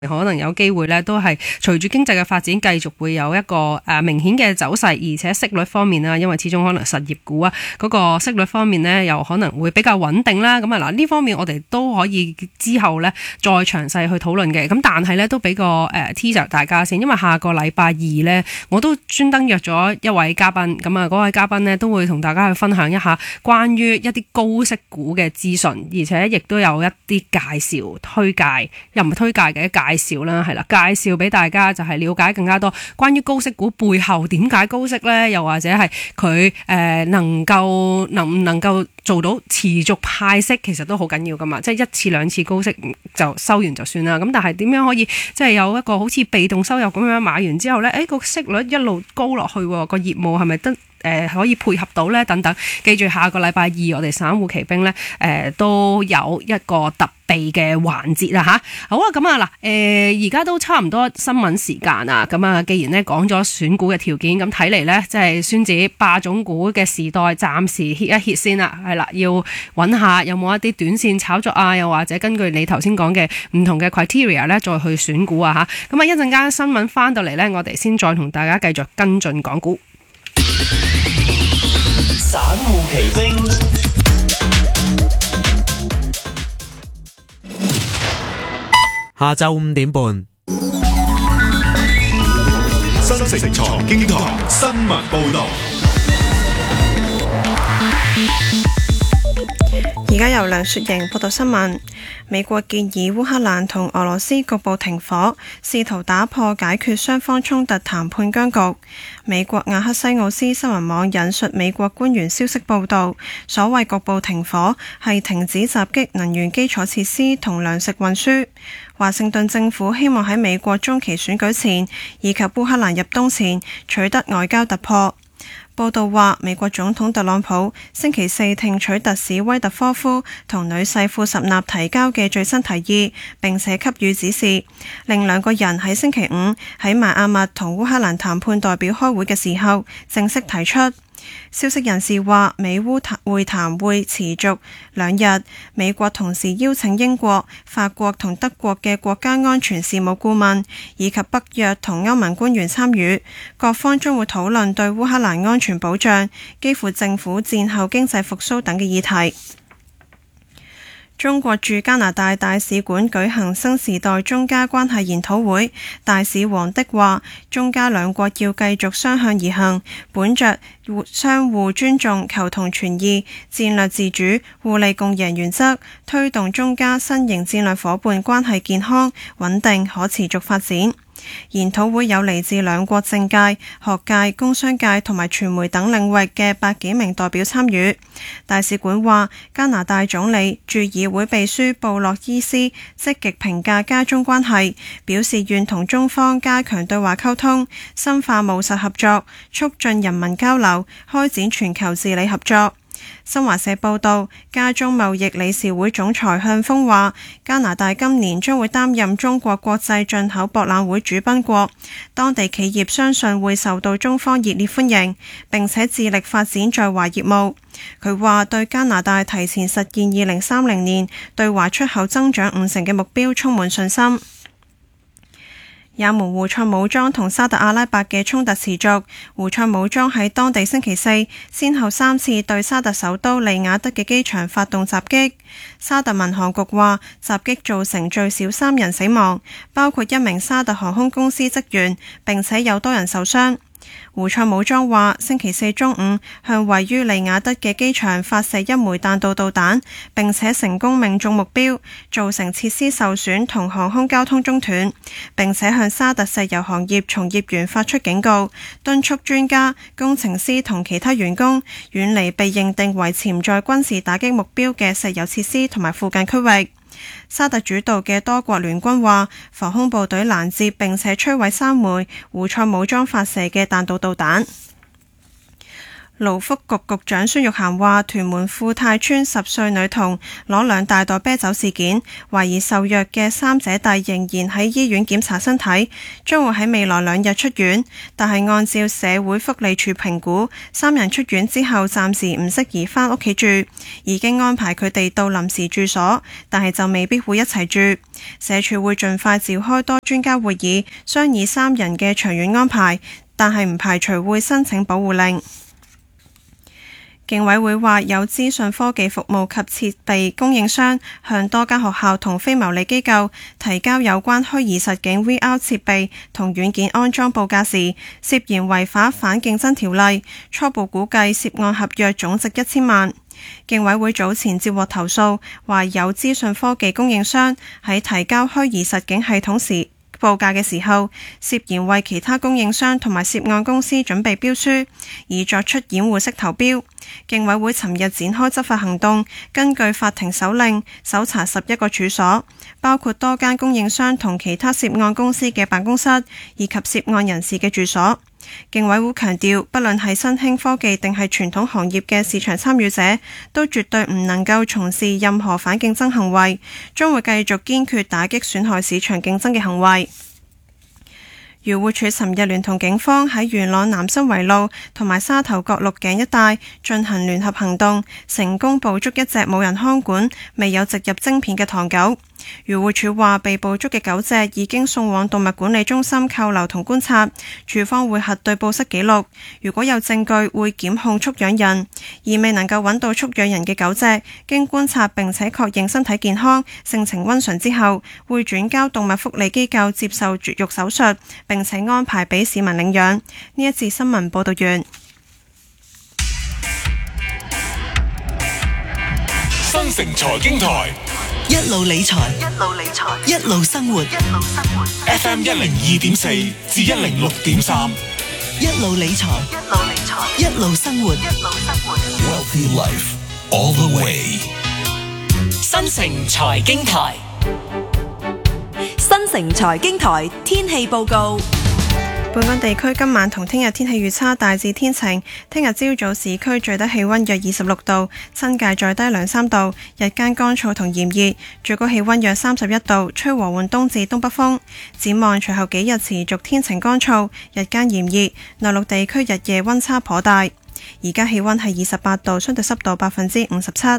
可能有機會咧，都係隨住經濟嘅發展，繼續會有一個明顯嘅走勢，而且息率方面啦，因為始終可能實業股啊嗰個息率方面呢，又可能會比較穩定啦。咁啊嗱，呢方面我哋都可以之後呢再詳細去討論嘅。咁但係呢，都俾個teaser 大家先，因為下個禮拜二呢，我都專登約咗一位嘉賓，咁啊嗰位嘉賓呢，都會同大家去分享一下關於一啲高息股嘅資訊，而且亦都有一啲介紹推介，又唔係推介嘅介紹啦，係啦，介紹俾大家就係了解更加多關於高息股背後點解高息呢，又或者係佢能唔能夠做到持續派息，其實都好緊要噶嘛，即係一次兩次高息就收完就算啦。咁但係點樣可以即係有一個好似被動收入咁樣買完之後呢，個息率一路高落去，個業務係咪得可以配合到呢？等等，記住下個禮拜二我哋散戶奇兵呢，都有一個特備嘅環節啦吓。好啊，咁啊嗱，而家都差唔多新聞時間啊。咁啊，既然呢講咗選股嘅條件，咁睇嚟呢，即係孫子霸總股嘅時代暫時歇一歇先啦。係啦，要揾下有冇一啲短線炒作啊，又或者根據你頭先講嘅唔同嘅 criteria 呢，再去選股啊吓。咁啊，一陣間新聞翻到嚟呢，我哋先再同大家繼續跟進港股。 散戶奇兵， 下晝5點半， 新城財經台新聞報道。 而家由梁雪瑩報道新聞。美國建議烏克蘭同俄羅斯局部停火，試圖打破解決雙方衝突談判僵局。美國亞克西奧斯新聞網引述美國官員消息報道，所謂局部停火係停止襲擊能源基礎設施同糧食運輸。華盛頓政府希望喺美國中期選舉前以及烏克蘭入冬前取得外交突破。報道話，美國總統特朗普星期四聽取特使威特科夫同女婿庫什納提交嘅最新提議，並且給予指示，令兩個人喺星期五喺邁阿密同烏克蘭談判代表開會嘅時候正式提出。消息人士話，美烏會談會持續2日，美國同時邀請英國、法國同德國嘅國家安全事務顧問以及北約同歐盟官員參與，各方將會討論對烏克蘭安全保障、基輔政府戰後經濟復甦等嘅議題。中國駐加拿大大使館舉行新時代中加關係研討會，大使王的話，中加兩國要繼續相向而行，本着相互尊重、求同存異、戰略自主、互利共贏原則，推動中加新型戰略夥伴關係健康、穩定、可持續發展。研討會有嚟自兩國政界、學界、工商界同埋傳媒等領域嘅百幾名代表參與。大使館話，加拿大總理駐議會秘書布洛伊斯積極評價加中關係，表示願同中方加強對話溝通，深化務實合作，促進人民交流，開展全球治理合作。新華社報道，加中貿易理事會總裁向峰話，加拿大今年將會擔任中國國際進口博覽會主賓國，當地企業相信會受到中方熱烈歡迎，並且致力發展在華業務。佢話對加拿大提前實現2030年對華出口增長50%嘅目標充滿信心。也門胡塞武裝同沙特阿拉伯嘅衝突持續，胡塞武裝喺當地星期四先後3次對沙特首都利雅得嘅機場發動襲擊。沙特民航局話，襲擊造成最少3人死亡，包括一名沙特航空公司職員，並且有多人受傷。胡塞武裝話，星期四中午向位於利雅得嘅機場發射一枚彈道導彈，並且成功命中目標，造成設施受損同航空交通中斷，並且向沙特石油行業從業員發出警告，敦促專家、工程師同其他員工遠離被認定為潛在軍事打擊目標嘅石油設施同埋附近區域。沙特主導嘅多國聯軍話，防空部隊攔截並且摧毀3枚胡塞武裝發射嘅彈道導彈。 勞福局局長孫玉菡話，屯門富泰村10歲女童攞2大袋啤酒事件，懷疑受虐嘅3姐弟仍然喺醫院檢查身體，將會喺未來2日出院。但係按照社會福利署評估，3人出院之後暫時唔適宜返屋企住，已經安排佢哋到臨時住所，但係就未必會一齊住。社署會盡快召開多專家會議，商議3人嘅長遠安排，但係唔排除會申請保護令。競委會話，有資訊科技服務及設備供應商向多間學校同非牟利機構提交有關虛擬實境 VR 設備同軟件安裝報價時，涉嫌違反競爭條例，初步估計涉案合約總值1000萬。競委會早前接獲投訴，話有資訊科技供應商喺提交虛擬實境系統時報價嘅時候，涉嫌為其他供應商同埋涉案公司準備標書，以作出掩護式投標。競委會尋日展開執法行動，根據法庭手令搜查11個處所，包括多間供應商同其他涉案公司嘅辦公室，以及涉案人士嘅住所。競委會強調，不論係新興科技定係傳統行業嘅市場參與者，都絕對唔能夠從事任何反競爭行為，將會繼續堅決打擊損害市場競爭嘅行為。漁護署尋日聯同警方喺元朗南新圍路同埋沙頭角鹿頸一帶進行聯合行動，成功捕捉一隻冇人看管、未有植入晶片嘅唐狗。漁護署話，被捕捉嘅狗隻已經送往動物管理中心扣留同觀察，署方會核對報失記錄，如果有證據會檢控畜養人，而未能夠揾到畜養人嘅狗隻，經觀察並且確認身體健康、性情溫順之後，會轉交動物福利機構接受絕育手術，並且安排俾市民領養。呢一節新聞報道完。 新城財經台一路理財，一路生活。 FM 102.4至106.3， 一路理財，一路生活。 Wealthy Life all the way。 新城財經台， 新城財經台天氣報告。 本港地區今晚同聽日天氣預測大致天晴，聽日朝早市區最低氣溫約26度，新界再低2-3度，日間乾燥同炎熱，最高氣溫約31度，吹和緩東至東北風。展望隨後幾日持續天晴乾燥，日間炎熱，內陸地區日夜溫差頗大。而家氣溫係28度，相對濕度57%。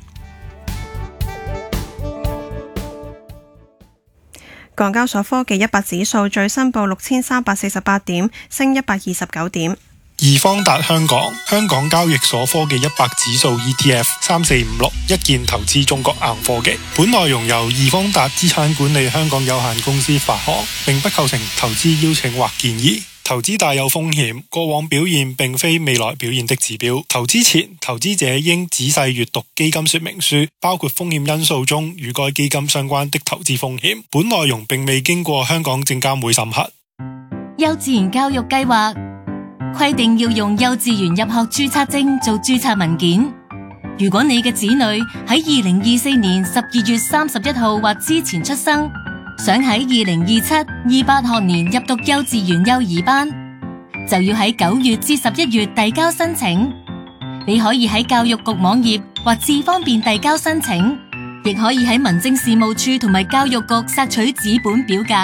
港交所科技100指數最新報6348點，升129點。 易方達香港交易所科技100指數 ETF 3456一鍵投資中國硬科技。本內容由易方達資產管理香港有限公司發行，並不構成投資邀請或建議。投資大有風險，過往表現並非未來表現的指標。投資前，投資者應仔細閱讀基金說明書，包括風險因素中與該基金相關的投資風險。本內容並未經過香港證監會審核。 幼稚園教育計劃規定要用幼稚園入學註冊證做註冊文件。如果你嘅子女喺2024年12月31號或之前出生，想喺2027-28學年入讀幼稚園幼兒班，就要喺9月至11月遞交申請。你可以喺教育局網頁或智方便遞交申請，亦可以喺民政事務處同埋教育局索取紙本表格。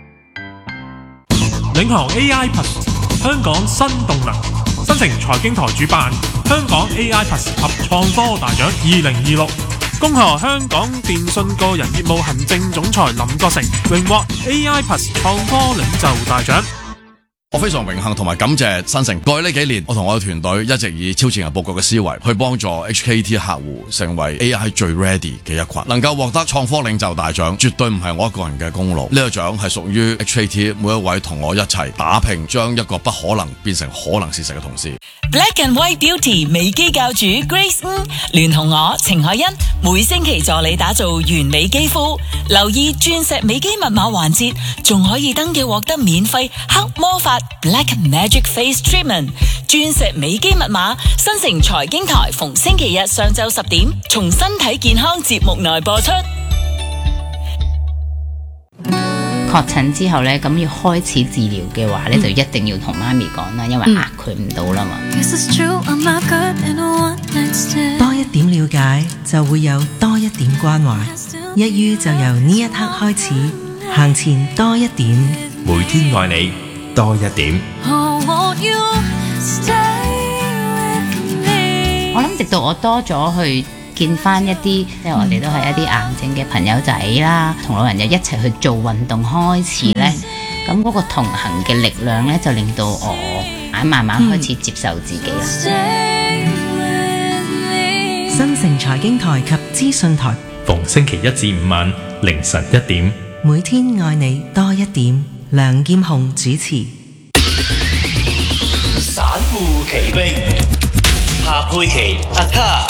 領航 AI Plus 香港新動能，新城財經台主辦香港 AI Plus 及創科大獎2026。恭賀香港電訊個人業務行政總裁林國成榮獲 AI Plus 創科領袖大獎。 我非常榮幸同埋感謝新城。過去呢幾年，我同我嘅團隊一直以超前人佈局嘅思維去幫助 HKT 客戶成為 AI 最 ready 嘅一群。能夠獲得創科領袖大獎，絕對唔係我一個人嘅功勞。呢個獎係屬於 HKT 每一位同我一齊打拼，將一個不可能變成可能事實嘅同事。 Black and White Beauty 美肌教主 Grace 聯同我程海欣，每星期助你打造完美肌膚。留意鑽石美肌密碼環節，仲可以登記獲得免費黑魔法 Black Magic Face Treatment。鑽石美肌密碼，新城財經台逢星期日上晝10點，從身體健康節目內播出。 確診之後呢，咁要開始治療嘅話呢，就一定要同媽咪講啦，因為壓佢唔到啦嘛。 多一點了解，就會有多一點關懷。一於就由呢一刻開始，行前多一點， 每天愛你多一點。 我諗直到我多咗去見翻一啲，即係我哋都係一啲癌症嘅朋友仔啦，同老人家一齊去做運動開始呢。咁嗰個同行嘅力量呢，就令到我慢慢開始接受自己啦。 新城財經台及資訊台， 逢星期一至五晚凌晨1點， 每天愛你多一點。梁劍雄主持。 散戶奇兵，夏佩琪阿卡。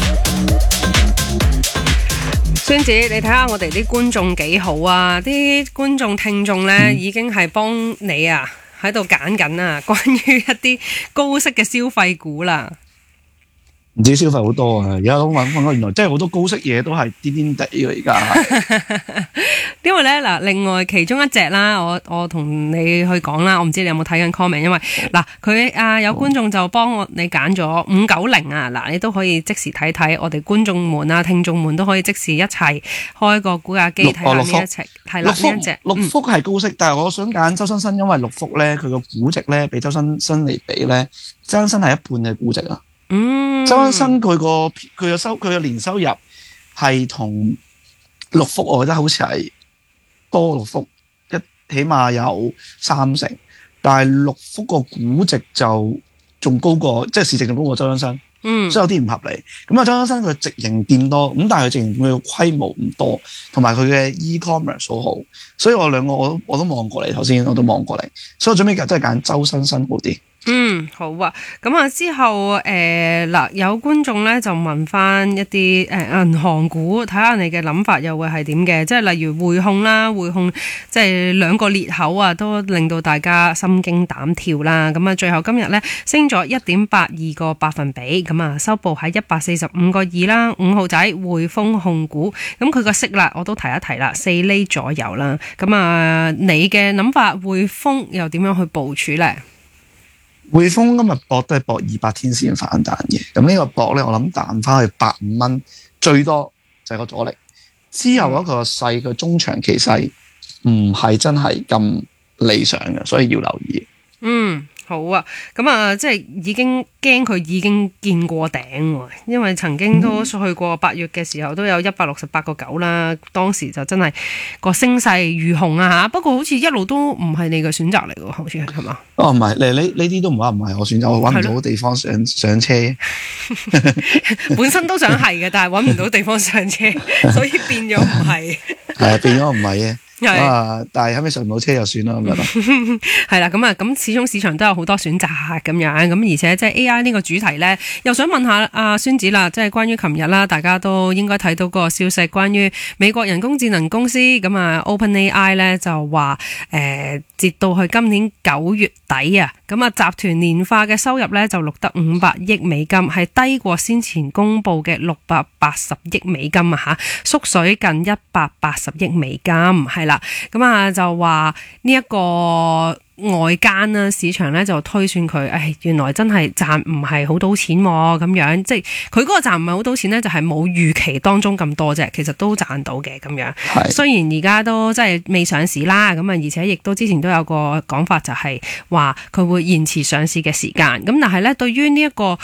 孫子，你睇下我哋啲觀眾幾好啊！啲觀眾聽眾呢，已經係幫你啊喺度揀緊啊，關於一啲高息嘅消費股啦。 唔止消費好多啊！而家都揾原來真係好多高息嘢都係癲癲地嘅而家。 因為咧嗱，另外其中一隻啦，我同你去講啦，我唔知你有冇睇緊 comment， 因為嗱佢有觀眾就幫你揀咗590啊，嗱你都可以即時睇睇，我哋觀眾們啊、聽眾們都可以即時一齊開個股價機睇下呢一隻，係啦呢一隻。六福係高息，但係我想揀周生生，因為六福咧佢個估值咧比周生生嚟比咧，周生生係一半嘅估值啊。周生生佢嘅年收入係同六福，我覺得好似係多六福起碼有30%，但係六福個估值就仲高過，即係市值仲高過周生生，所以有啲唔合理。咁啊，周生生佢直營店多，咁但係佢直營店嘅規模唔多，同埋佢嘅 e-commerce 好好，所以我兩個我都望過嚟，頭先我都望過嚟，所以我準備真係揀周生生好啲。 好啊，咁啊之後嗱有觀眾咧就問翻一啲銀行股，睇下你嘅諗法又會係點嘅，即係例如匯控啦，匯控即係兩個裂口啊，都令到大家心驚膽跳啦。咁啊最後今日咧升咗 1.82 個百分比，咁啊收報喺145個2啦，5號仔匯豐控股，咁佢個息啦我都提一提啦，4厘左右啦。咁啊你嘅諗法匯豐又點樣去部署咧？ 匯豐今日搏都係搏200天線反彈嘅，咁呢個搏咧，我諗彈翻去85蚊，最多就係個阻力。之後嗰個勢個中長期勢唔係真係咁理想嘅，所以要留意。 好啊，咁啊，即係已經驚佢已經見過頂喎，因為曾經都去過8月嘅時候都有168個9啦，當時就真係個升勢如虹啊嚇。不過好似一路都唔係你嘅選擇嚟喎，好似係嘛？ 哦，唔係，呢啲都唔係我選擇，我揾唔到地方上車。 本身都想係嘅，但係揾唔到地方上車，所以變咗唔係。 係變咗唔係嘅。但係後尾上唔到車就算啦咁樣咯。 係啦，咁始終市場都有好多選擇咁樣，咁而且即係 AI 呢個主題呢，又想問下阿孫子啦，即係關於琴日啦，大家都應該睇到個消息，關於美國人工智能公司咁啊 OpenAI 呢就話截到去今年9月底啊，咁啊集團年化嘅收入呢就錄得500億美金，係低過先前公布嘅680億美金啊嚇，縮水近180億美金，係啦。咁啊就話呢一個外間啦，市場咧就推算佢，原來真係賺唔係好到錢咁樣，即係佢嗰個賺唔係好到錢咧，就係冇預期當中咁多啫，其實都賺到嘅咁樣。雖然而家都即係未上市啦，咁啊而且亦都之前都有個講法，就係話佢會延遲上市嘅時間。咁但係咧，對於呢一個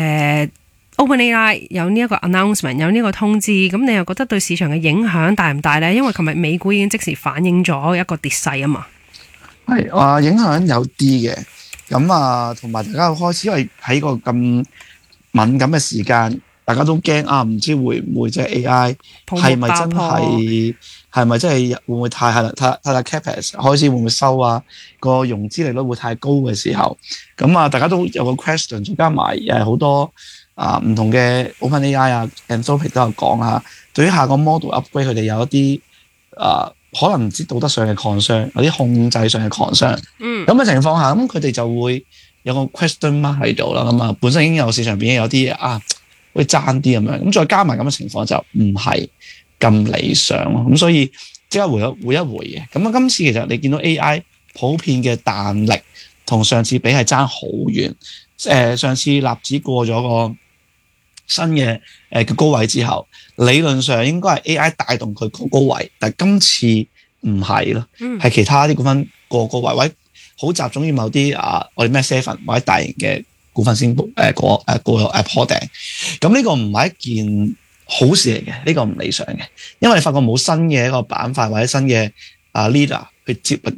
OpenAI 有呢一個 announcement， 有呢個通知，咁你又覺得對市場嘅影響大唔大呢？因為琴日美股已經即時反映咗一個跌勢啊嘛。 係影響有啲嘅，咁啊同埋大家開始因為喺個咁敏感嘅時間，大家都驚唔知會唔會即係 AI 係咪真係會唔會太大 capex 開始會唔會收啊？個融資利率會太高嘅時候，咁啊大家都有個 question， 再加埋好多。唔同嘅 OpenAI 啊 Anthropic 都有講下，對於下個 model upgrade 佢哋有一啲可能唔知道德上嘅 concern， 有啲控制上嘅 concern。咁嘅情況下，咁佢哋就會有個 question mark 喺度啦。咁啊，本身已經有市場邊有啲會爭啲咁樣，咁再加埋咁嘅情況就唔係咁理想咯。咁所以即刻回一回嘅。咁今次其實你見到 AI 普遍嘅彈力同上次比係爭好遠。上次納指過咗個新嘅嘅高位之後，理論上應該係 AI 帶動佢個高位，但係今次唔係咯，係其他啲股份過高位，或者好集中於某啲我哋咩 7或者大型嘅股份先過破頂。咁呢個唔係一件好事嚟嘅，呢個唔理想嘅，因為你發覺冇新嘅一個板塊或者新嘅leader去接力